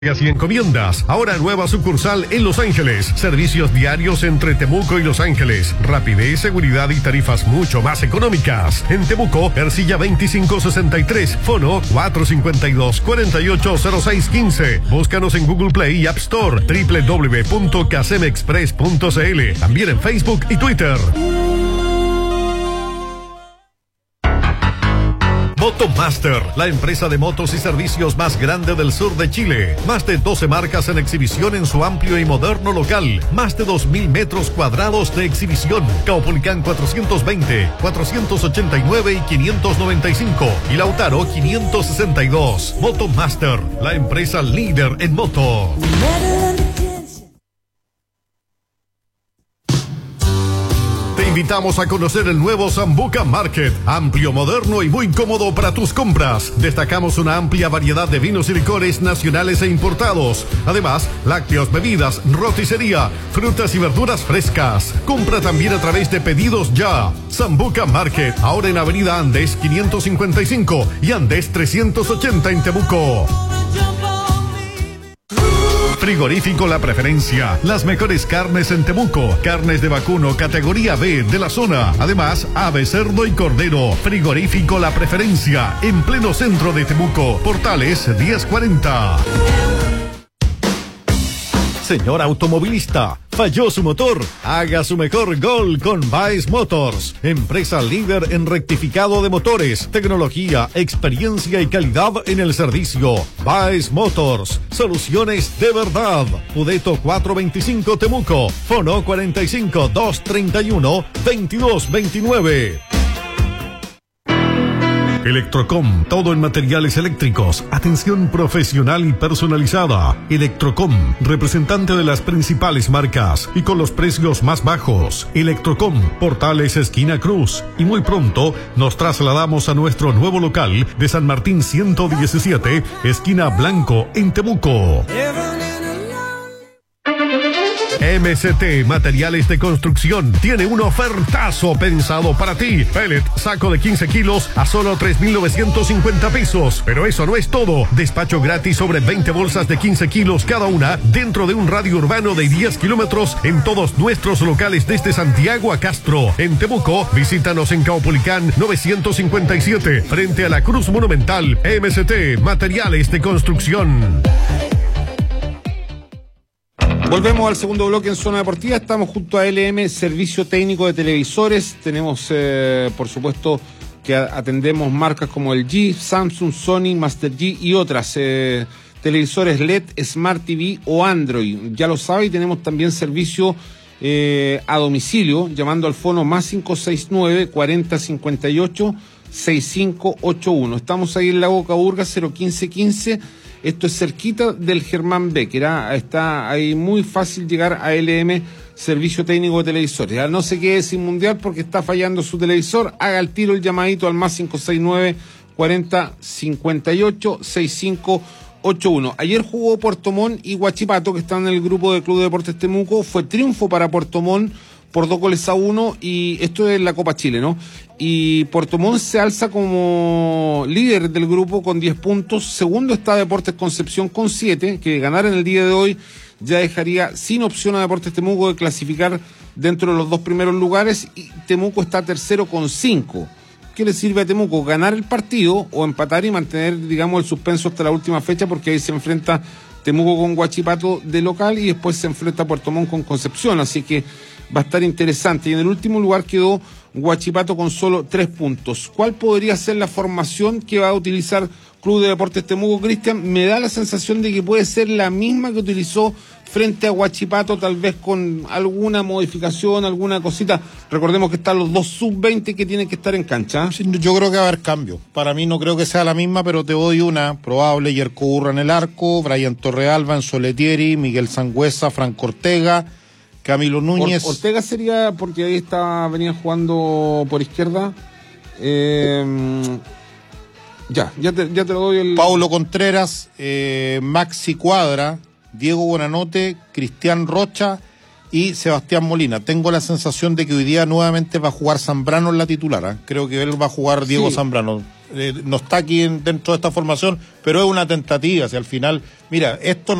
Y encomiendas. Ahora nueva sucursal en Los Ángeles. Servicios diarios entre Temuco y Los Ángeles. Rapidez, seguridad y tarifas mucho más económicas. En Temuco, Ercilla 2563. Fono 452-480615. Búscanos en Google Play y App Store. www.casemexpress.cl. También en Facebook y Twitter. Motomaster, la empresa de motos y servicios más grande del sur de Chile. Más de 12 marcas en exhibición en su amplio y moderno local. Más de 2.000 metros cuadrados de exhibición. Caupolicán 420, 489 y 595. Y Lautaro 562. Motomaster, la empresa líder en moto. Te invitamos a conocer el nuevo Sambuca Market, amplio, moderno y muy cómodo para tus compras. Destacamos una amplia variedad de vinos y licores nacionales e importados. Además, lácteos, bebidas, roticería, frutas y verduras frescas. Compra también a través de Pedidos Ya. Sambuca Market, ahora en Avenida Andes 555 y Andes 380 en Temuco. Frigorífico La Preferencia, las mejores carnes en Temuco, carnes de vacuno categoría B de la zona, además ave, cerdo y cordero. Frigorífico La Preferencia, en pleno centro de Temuco, Portales 1040. Señor automovilista, ¿falló su motor? Haga su mejor gol con Baez Motors, empresa líder en rectificado de motores, tecnología, experiencia y calidad en el servicio. Baez Motors, soluciones de verdad. Pudeto 425 Temuco, Fono 45-231-2229. Electrocom, todo en materiales eléctricos, atención profesional y personalizada. Electrocom, representante de las principales marcas y con los precios más bajos. Electrocom, Portales esquina Cruz. Y muy pronto nos trasladamos a nuestro nuevo local de San Martín 117, esquina Blanco, en Temuco. MCT Materiales de Construcción tiene un ofertazo pensado para ti. Pellet, saco de 15 kilos a solo 3,950 pesos. Pero eso no es todo. Despacho gratis sobre 20 bolsas de 15 kilos cada una dentro de un radio urbano de 10 kilómetros en todos nuestros locales desde Santiago a Castro. En Temuco, visítanos en Caupolicán 957 frente a la Cruz Monumental. MCT Materiales de Construcción. Volvemos al segundo bloque en Zona Deportiva. Estamos junto a LM, Servicio Técnico de Televisores. Tenemos, por supuesto, que atendemos marcas como el G, Samsung, Sony, Master G y otras. Televisores LED, Smart TV o Android. Ya lo sabe, y tenemos también servicio a domicilio, llamando al fono más 569-4058-6581. Estamos ahí en Lago Caburga, 01515. Esto es cerquita del Germán Becker. Está ahí muy fácil llegar a LM, Servicio Técnico de Televisores. No se quede sin mundial porque está fallando su televisor. Haga el tiro, el llamadito al más 569-4058-6581. Ayer jugó Puerto Montt y Huachipato, que están en el grupo de Club de Deportes Temuco. Fue triunfo para Puerto Montt por 2-1, y esto es la Copa Chile, ¿no? Y Puerto Montt se alza como líder del grupo con 10 puntos. Segundo está Deportes Concepción con 7, que ganar en el día de hoy ya dejaría sin opción a Deportes Temuco de clasificar dentro de los 2 primeros lugares, y Temuco está tercero con 5. ¿Qué le sirve a Temuco? Ganar el partido o empatar y mantener, digamos, el suspenso hasta la última fecha, porque ahí se enfrenta Temuco con Huachipato de local y después se enfrenta Puerto Montt con Concepción, así que va a estar interesante. Y en el último lugar quedó Huachipato con solo 3 puntos. ¿Cuál podría ser la formación que va a utilizar Club de Deportes Temuco, Cristian? Me da la sensación de que puede ser la misma que utilizó frente a Huachipato, tal vez con alguna modificación, alguna cosita. Recordemos que están los 2 sub-20 que tienen que estar en cancha. Sí, yo creo que va a haber cambio. Para mí no creo que sea la misma, pero te doy una probable: Yerko Urra en el arco, Brian Torrealba, Enzo Letieri, Miguel Sangüesa, Franco Ortega, Camilo Núñez. Ortega sería porque ahí venía jugando por izquierda. Ya te lo doy. Paulo Contreras, Maxi Cuadra, Diego Buenanote, Cristian Rocha y Sebastián Molina. Tengo la sensación de que hoy día nuevamente va a jugar Zambrano en la titular. Creo que él va a jugar Diego Zambrano. no está aquí dentro de esta formación, pero es una tentativa. Si al final, mira, esto